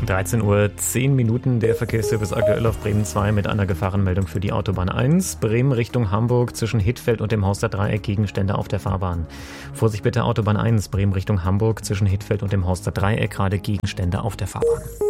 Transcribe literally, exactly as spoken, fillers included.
dreizehn Uhr zehn Minuten, der Verkehrsservice aktuell auf Bremen zwei mit einer Gefahrenmeldung für die Autobahn eins. Bremen Richtung Hamburg zwischen Hittfeld und dem Horster Dreieck Gegenstände auf der Fahrbahn. Vorsicht bitte, Autobahn eins, Bremen Richtung Hamburg zwischen Hittfeld und dem Horster Dreieck gerade Gegenstände auf der Fahrbahn.